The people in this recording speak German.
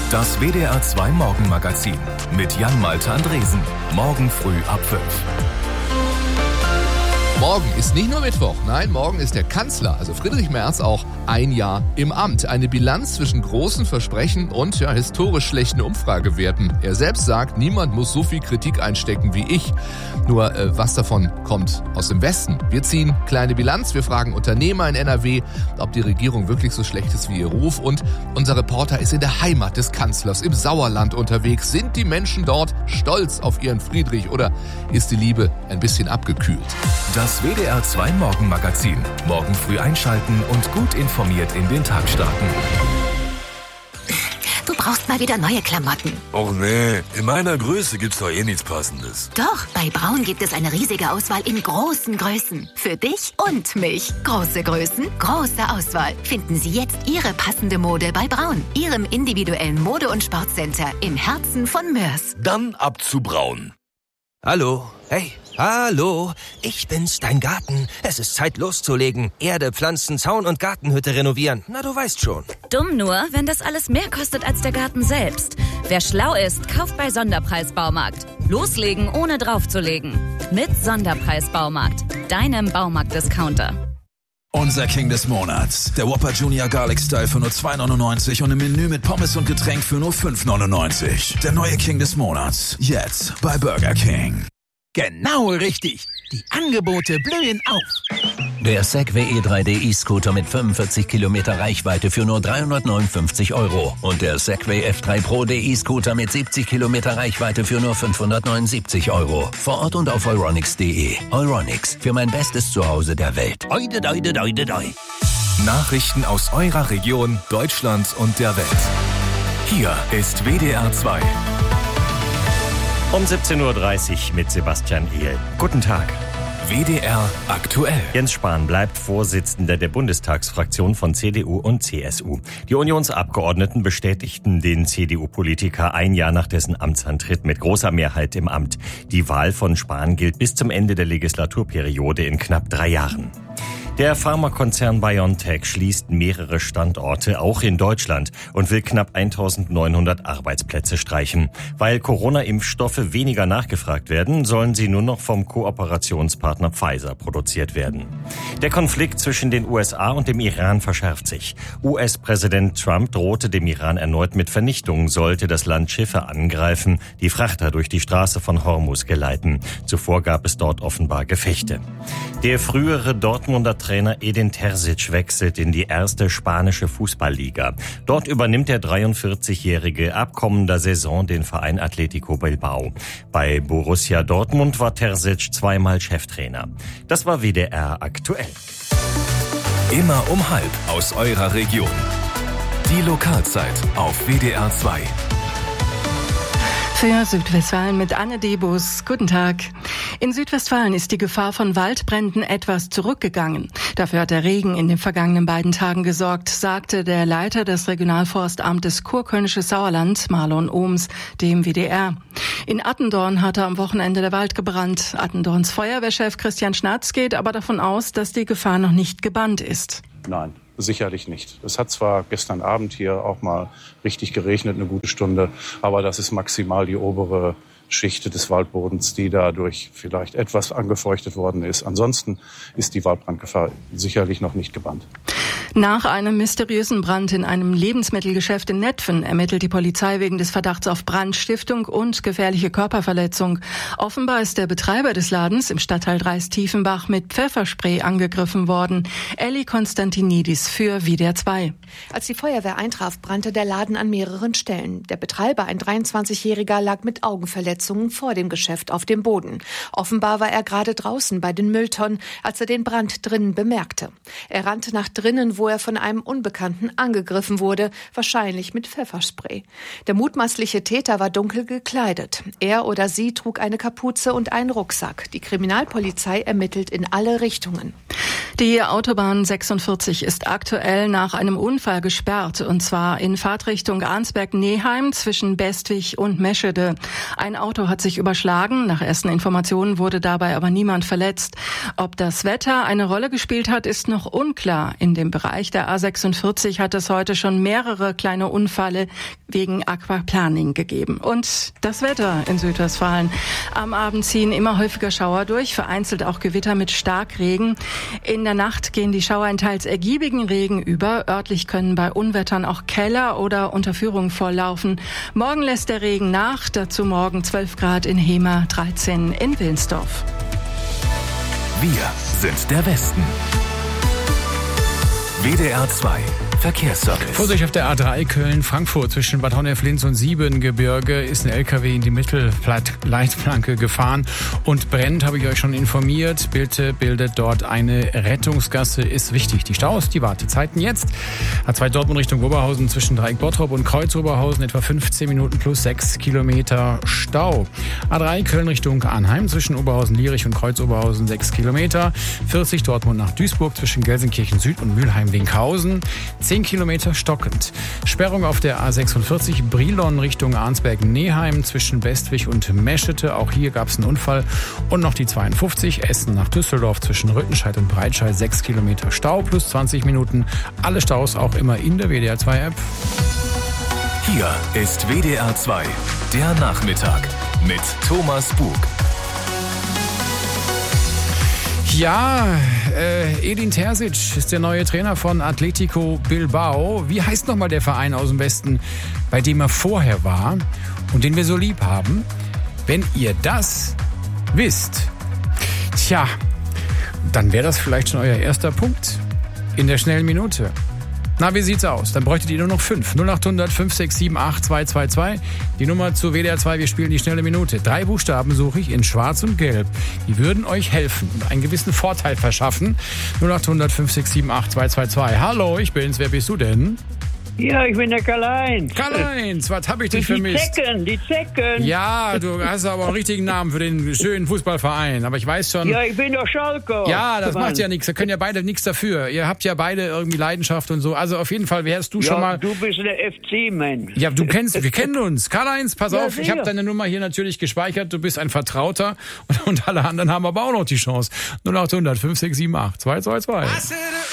Das WDR 2 Morgenmagazin mit Jan-Malte Andresen. Morgen früh ab 5. Morgen ist nicht nur Mittwoch, nein, morgen ist der Kanzler, also Friedrich Merz, auch ein Jahr im Amt. Eine Bilanz zwischen großen Versprechen und historisch schlechten Umfragewerten. Er selbst sagt, niemand muss so viel Kritik einstecken wie ich. Nur was davon kommt aus dem Westen? Wir ziehen kleine Bilanz, wir fragen Unternehmer in NRW, ob die Regierung wirklich so schlecht ist wie ihr Ruf. Und unser Reporter ist in der Heimat des Kanzlers, im Sauerland unterwegs. Sind die Menschen dort stolz auf ihren Friedrich oder ist die Liebe ein bisschen abgekühlt? Das WDR 2 Morgenmagazin. Morgen früh einschalten und gut informiert in den Tag starten. Du brauchst mal wieder neue Klamotten. Och nee, in meiner Größe gibt's doch eh nichts Passendes. Doch, bei Braun gibt es eine riesige Auswahl in großen Größen. Für dich und mich. Große Größen, große Auswahl. Finden Sie jetzt Ihre passende Mode bei Braun. Ihrem individuellen Mode- und Sportcenter im Herzen von Mörs. Dann ab zu Braun. Hallo, hey, hallo, ich bin's, dein Garten. Es ist Zeit loszulegen. Erde, Pflanzen, Zaun und Gartenhütte renovieren. Na, du weißt schon. Dumm nur, wenn das alles mehr kostet als der Garten selbst. Wer schlau ist, kauft bei Sonderpreis Baumarkt. Loslegen, ohne draufzulegen. Mit Sonderpreis Baumarkt, deinem Baumarkt-Discounter. Unser King des Monats. Der Whopper Junior Garlic Style für nur $2,99 und im Menü mit Pommes und Getränk für nur $5,99. Der neue King des Monats. Jetzt bei Burger King. Genau richtig. Die Angebote blühen auf. Der Segway E3D E-Scooter mit 45 Kilometer Reichweite für nur €359. Und der Segway F3 Pro E-Scooter mit 70 Kilometer Reichweite für nur €579. Vor Ort und auf euronics.de. Euronics, für mein bestes Zuhause der Welt. Oide, doide, doide, doi. Nachrichten aus eurer Region, Deutschland und der Welt. Hier ist WDR 2. Um 17:30 Uhr mit Sebastian Ehl. Guten Tag. WDR aktuell. Jens Spahn bleibt Vorsitzender der Bundestagsfraktion von CDU und CSU. Die Unionsabgeordneten bestätigten den CDU-Politiker ein Jahr nach dessen Amtsantritt mit großer Mehrheit im Amt. Die Wahl von Spahn gilt bis zum Ende der Legislaturperiode in knapp 3 Jahren. Der Pharmakonzern BioNTech schließt mehrere Standorte, auch in Deutschland, und will knapp 1900 Arbeitsplätze streichen. Weil Corona-Impfstoffe weniger nachgefragt werden, sollen sie nur noch vom Kooperationspartner Pfizer produziert werden. Der Konflikt zwischen den USA und dem Iran verschärft sich. US-Präsident Trump drohte dem Iran erneut mit Vernichtung, sollte das Land Schiffe angreifen, die Frachter durch die Straße von Hormuz geleiten. Zuvor gab es dort offenbar Gefechte. Der frühere Dortmunder Trainer Edin Terzic wechselt in die erste spanische Fußballliga. Dort übernimmt der 43-Jährige ab kommender Saison den Verein Atletico Bilbao. Bei Borussia Dortmund war Terzic zweimal Cheftrainer. Das war WDR aktuell. Immer um 12 aus eurer Region. Die Lokalzeit auf WDR 2. Für Südwestfalen mit Anne Debus. Guten Tag. In Südwestfalen ist die Gefahr von Waldbränden etwas zurückgegangen. Dafür hat der Regen in den vergangenen beiden Tagen gesorgt, sagte der Leiter des Regionalforstamtes Kurkölnisches Sauerland, Marlon Ohms, dem WDR. In Attendorn hatte am Wochenende der Wald gebrannt. Attendorns Feuerwehrchef Christian Schnatz geht aber davon aus, dass die Gefahr noch nicht gebannt ist. Nein, sicherlich nicht. Es hat zwar gestern Abend hier auch mal richtig geregnet, eine gute Stunde, aber das ist maximal die obere Schicht des Waldbodens, die dadurch vielleicht etwas angefeuchtet worden ist. Ansonsten ist die Waldbrandgefahr sicherlich noch nicht gebannt. Nach einem mysteriösen Brand in einem Lebensmittelgeschäft in Netphen ermittelt die Polizei wegen des Verdachts auf Brandstiftung und gefährliche Körperverletzung. Offenbar ist der Betreiber des Ladens im Stadtteil Dreis-Tiefenbach mit Pfefferspray angegriffen worden. Elli Konstantinidis für WDR 2. Als die Feuerwehr eintraf, brannte der Laden an mehreren Stellen. Der Betreiber, ein 23-Jähriger, lag mit Augenverletzungen vor dem Geschäft auf dem Boden. Offenbar war er gerade draußen bei den Mülltonnen, als er den Brand drinnen bemerkte. Er rannte nach drinnen, wo er von einem Unbekannten angegriffen wurde, wahrscheinlich mit Pfefferspray. Der mutmaßliche Täter war dunkel gekleidet. Er oder sie trug eine Kapuze und einen Rucksack. Die Kriminalpolizei ermittelt in alle Richtungen. Die Autobahn 46 ist aktuell nach einem Unfall gesperrt, und zwar in Fahrtrichtung Arnsberg-Neheim zwischen Bestwig und Meschede. Ein Auto hat sich überschlagen. Nach ersten Informationen wurde dabei aber niemand verletzt. Ob das Wetter eine Rolle gespielt hat, ist noch unklar. In dem Bereich der A46 hat es heute schon mehrere kleine Unfälle wegen Aquaplaning gegeben. Und das Wetter in Südwestfalen. Am Abend ziehen immer häufiger Schauer durch, vereinzelt auch Gewitter mit Starkregen. In der Nacht gehen die Schauer in teils ergiebigen Regen über. Örtlich können bei Unwettern auch Keller oder Unterführungen volllaufen. Morgen lässt der Regen nach. Dazu morgen 12 Grad in Hemer, 13 in Wilnsdorf. Wir sind der Westen. WDR 2 Verkehrsservice. Vorsicht auf der A3 Köln-Frankfurt zwischen Bad Honnef-Linz und Siebengebirge ist ein LKW in die Mittelleitplanke gefahren und brennt, habe ich euch schon informiert. Bitte bildet dort eine Rettungsgasse, ist wichtig. Die Staus, die Wartezeiten jetzt. A2 Dortmund Richtung Oberhausen zwischen Dreieck Bottrop und Kreuz Oberhausen etwa 15 Minuten plus 6 Kilometer Stau. A3 Köln Richtung Arnheim zwischen Oberhausen-Lierich und Kreuz Oberhausen 6 Kilometer. 40 Dortmund nach Duisburg zwischen Gelsenkirchen Süd und Mülheim-Winkhausen. 10 Kilometer stockend. Sperrung auf der A46 Brilon Richtung Arnsberg-Neheim zwischen Bestwig und Meschede. Auch hier gab es einen Unfall. Und noch die 52 Essen nach Düsseldorf zwischen Rüttenscheid und Breitscheid. 6 Kilometer Stau plus 20 Minuten. Alle Staus auch immer in der WDR 2 App. Hier ist WDR 2, der Nachmittag mit Thomas Bug. Ja, Edin Terzic ist der neue Trainer von Atletico Bilbao. Wie heißt nochmal der Verein aus dem Westen, bei dem er vorher war und den wir so lieb haben? Wenn ihr das wisst, tja, dann wäre das vielleicht schon euer erster Punkt in der schnellen Minute. Na, wie sieht's aus? Dann bräuchtet ihr nur noch 5. 0800 5678 222. Die Nummer zu WDR 2, wir spielen die schnelle Minute. 3 Buchstaben suche ich in Schwarz und Gelb. Die würden euch helfen und einen gewissen Vorteil verschaffen. 0800 5678 222. Hallo, ich bin's. Wer bist du denn? Ja, ich bin der Karl-Heinz. Karl-Heinz, was hab ich dich vermisst? Die Zecken. Ja, du hast aber einen richtigen Namen für den schönen Fußballverein. Aber ich weiß schon... Ja, ich bin doch Schalker. Ja, das macht ja nichts. Da können ja beide nichts dafür. Ihr habt ja beide irgendwie Leidenschaft und so. Also auf jeden Fall wärst du schon mal... du bist der FC-Mensch. Ja, wir kennen uns. Karl-Heinz, pass auf, ich habe deine Nummer hier natürlich gespeichert. Du bist ein Vertrauter. Und alle anderen haben aber auch noch die Chance. 0800 5678 222.